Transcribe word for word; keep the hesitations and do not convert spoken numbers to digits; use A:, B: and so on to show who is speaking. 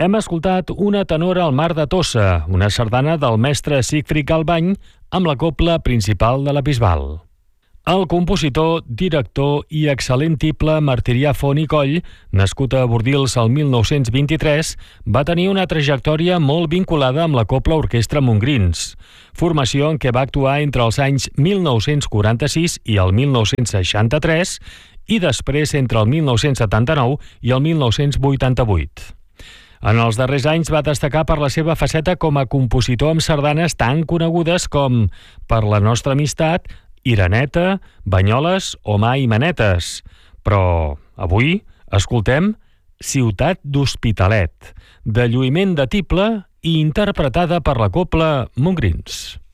A: Hem escoltat Una tenora al mar de Tossa, una sardana del mestre Sigfrid Galbany amb la cobla principal de la Bisbal. El compositor, director i excel·lent tiple Martirià Font i Coll, nascut a Bordils el mil nou-cents vint-i-tres, va tenir una trajectòria molt vinculada amb la Cobla Orquestra Montgrins, formació en què va actuar entre els anys mil nou-cents quaranta-sis i el mil nou-cents seixanta-tres i després entre el mil nou-cents setanta-nou i el mil nou-cents vuitanta-vuit. En els darrers anys va destacar per la seva faceta com a compositor amb sardanes tan conegudes com Per la nostra amistat, Ireneta, Banyoles o Mai Manetes. Però avui escoltem Ciutat d'Hospitalet, de Lluïment de Tible i interpretada per la Cobla Montgrins.